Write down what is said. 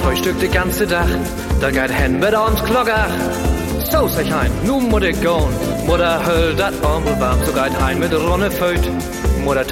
Frühstück de ganze Tag, da geht hen mit uns Glocker. So sag ich ein, nu muss ich gehen. Mutter höll dat Armbel warm, so geht hein mit Ronne Föt. Mutter